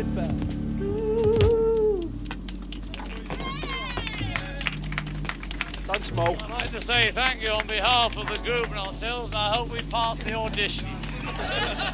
Timber. Thanks, Mo. I'd like to say thank you on behalf of the group and ourselves, and I hope we pass the audition.